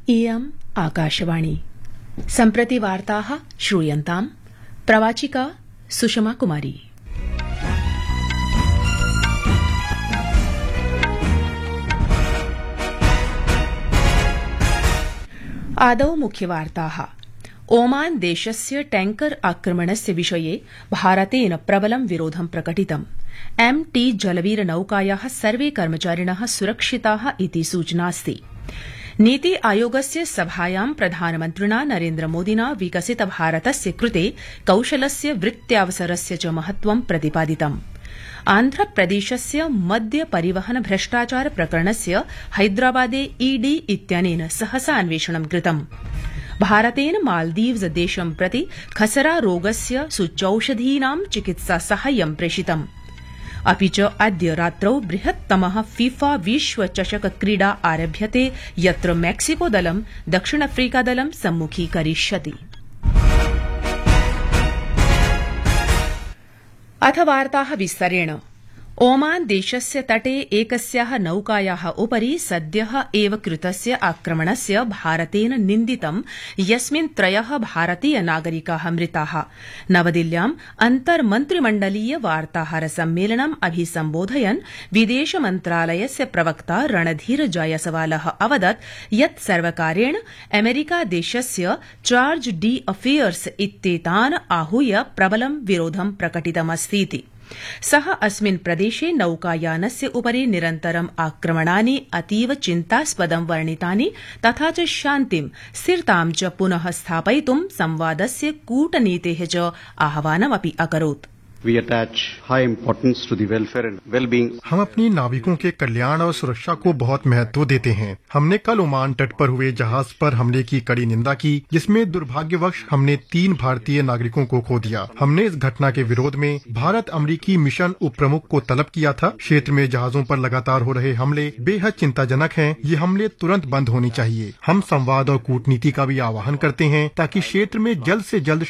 इयम् आकाशवाणी सम्प्रति वार्ताः श्रूयन्ताम् प्रवाचिका सुषमा कुमारी। आदौ मुख्यवार्ताः। ओमान देशस्य टैंकर आक्रमणस्य विषये भारतेन प्रबलं विरोधं प्रकटितम्। MT जलवीर नौकायाः सर्वे कर्मचारिणः सुरक्षिताः इति सूचनास्ति। नीति आयोगस्य सभायां प्रधानमन्त्रिणा नरेन्द्रमोदिना विकसित भारतस्य कृते कौशलस्य वृत्त्यावसरस्य च महत्वं प्रतिपादितम्। आन्ध्रप्रदेशस्य मद्य परिवहन भ्रष्टाचार प्रकरणस्य हैदराबादे ईडी इत्यनेन सहसा अन्वेषणं कृतम्। भारतेन मालदीव्स देशं प्रति खसरा रोगस्य सूच्यौषधीनां चिकित्सा साहाय्यं प्रेषितम्। अपि च अद्य रात्रौ बृहत्तमः फीफा विश्व चषक क्रीडा आरभ्यते, यत्र मैक्सिको दलं दक्षिणाफ्रीका दलं सम्मुखीकरिष्यति। अथ वार्ताः विस्तरेण। ओमान देशस्य तटे एकस्याः नौकायाः उपरि सद्यः एव कृतस्य आक्रमणस्य भारतेन निन्दितं, यस्मिन् 3 भारतीय नागरिकाः मृताः। नवदिल्ल्याम् अन्तर्मन्त्रिमण्डलीय वार्ताहर सम्मेलनम् अभिसम्बोधयन् विदेश मन्त्रालयस्य प्रवक्ता रणधीर जायसवालः अवदत् यत् सर्वकारेण अमेरिका देशस्य चार्ज डी अफेयर्स इत्येतान् आहूय प्रबलं विरोधं प्रकटितमस्तीति। सः अस्मिन् प्रदेशे नौकायानस्य उपरि निरन्तरम् आक्रमणानि अतीव चिन्तास्पदं वर्णितानि, तथा च शान्तिं स्थिरतां च पुनः स्थापयितुं संवादस्य कूटनीतेः च आह्वानमपि अकरोत्। We attach high importance to the welfare and well-being. हम अपनी नाविकों के कल्याण और सुरक्षा को बहुत महत्व देते हैं। हमने कल ओमान तट पर हुए जहाज पर हमले की कड़ी निंदा की, जिसमें दुर्भाग्यवश हमने 3 भारतीय नागरिकों को खो दिया। हमने इस घटना के विरोध में भारत अमेरिकी मिशन उप प्रमुख को तलब किया था। क्षेत्र में जहाजों पर लगातार हो रहे हमले बेहद चिंताजनक हैं। ये हमले तुरंत बंद होने चाहिए। हम संवाद और कूटनीति का भी आह्वान करते हैं ताकि क्षेत्र में जल्द से जल्द